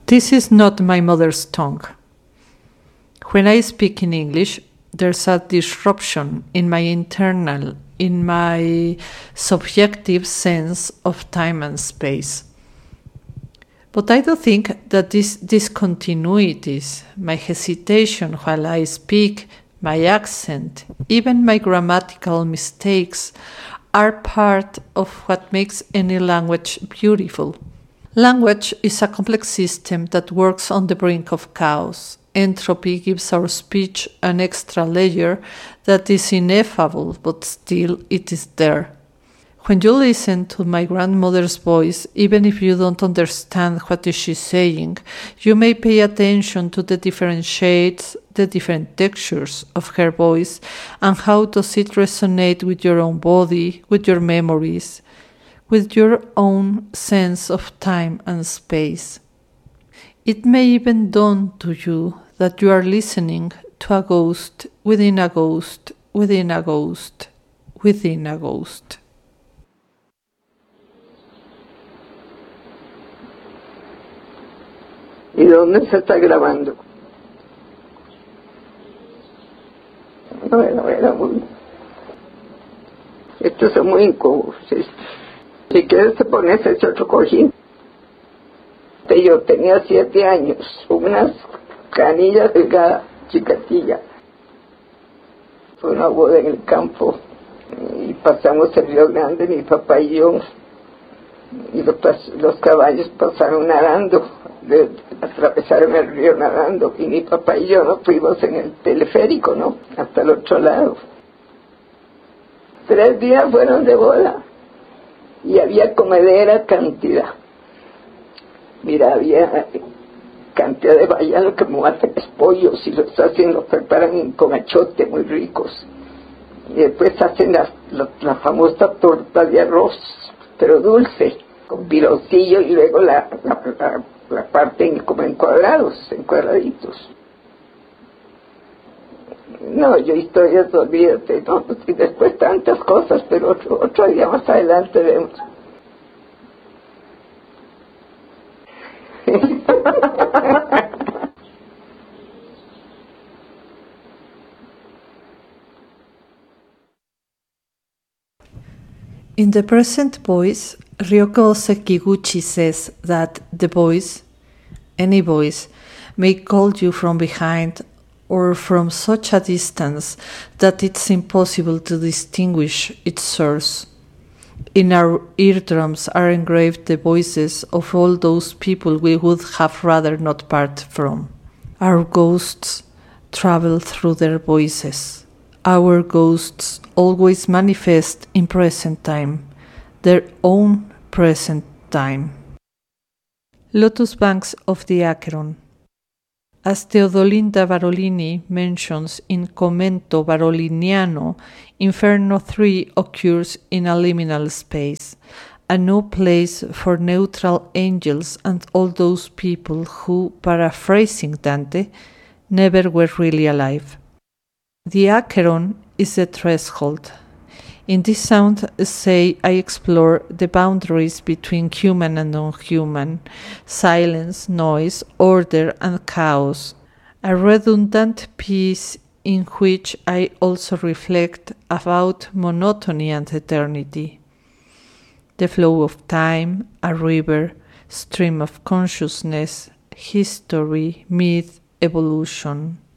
This is not my mother's tongue. When I speak in English, there's a disruption in my subjective sense of time and space. But I do think that these discontinuities, my hesitation while I speak, my accent, even my grammatical mistakes, are part of what makes any language beautiful. Language is a complex system that works on the brink of chaos. Entropy gives our speech an extra layer that is ineffable, but still it is there. When you listen to my grandmother's voice, even if you don't understand what is she saying, you may pay attention to the different shades, the different textures of her voice, and how does it resonate with your own body, with your memories, with your own sense of time and space. It may even dawn to you that you are listening to a ghost within a ghost, within a ghost, within a ghost. ¿Y dónde se está grabando? Bueno, estos son muy incómodos. Si quieres te pones ese otro cojín. Yo tenía 7 años, unas canillas delgadas, chiquitilla. Fue una boda en el campo y pasamos el río Grande, mi papá y yo, y los caballos pasaron nadando, atravesaron el río nadando, y mi papá y yo nos fuimos en el teleférico, ¿no? Hasta el otro lado. 3 días fueron de boda y había comedera cantidad. Mira, había cantidad de baiano que me hacen los pollos y los hacen, los preparan con achote muy ricos. Y después hacen la famosa torta de arroz, pero dulce, con piloncillo y luego la parten como en cuadrados, en cuadraditos. No, yo historias, olvídate, no, y después tantas cosas, pero otro día más adelante vemos. In the present voice, Ryoko Sekiguchi says that the voice, any voice, may call you from behind or from such a distance that it's impossible to distinguish its source. In our eardrums are engraved the voices of all those people we would have rather not part from. Our ghosts travel through their voices. Our ghosts always manifest in present time, their own present time. Lotus Banks of the Acheron. As Teodolinda Barolini mentions in Commento Baroliniano, Inferno 3 occurs in a liminal space, a no place for neutral angels and all those people who, paraphrasing Dante, never were really alive. The Acheron is the threshold. In this sound essay, I explore the boundaries between human and non-human, silence, noise, order, and chaos, a redundant piece in which I also reflect about monotony and eternity. The flow of time, a river, stream of consciousness, history, myth, evolution.